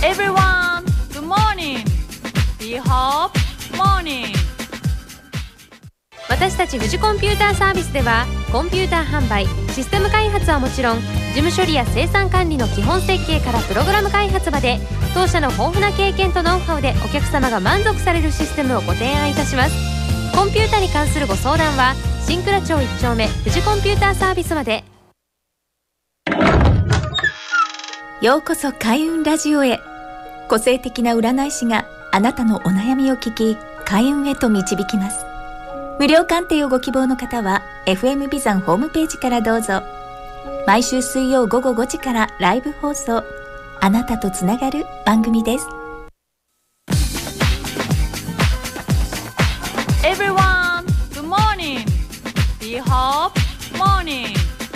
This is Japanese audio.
Everyone, good morning. We hope morning. 私たち富士コンピューターサービスではコンピューター販売、システム開発はもちろん事務処理や生産管理の基本設計からプログラム開発まで当社の豊富な経験とノウハウでお客様が満足されるシステムをご提案いたします。コンピュータに関するご相談は新倉町1丁目富士コンピューターサービスまで。 ようこそ開運ラジオへ。個性的な占い師があなたのお悩みを聞き開運へと導きます。無料鑑定をご希望の方は FM ビザンホームページからどうぞ。毎週水曜午後5時からライブ放送、あなたとつながる番組です。 Everyone, good morning. We hope morning.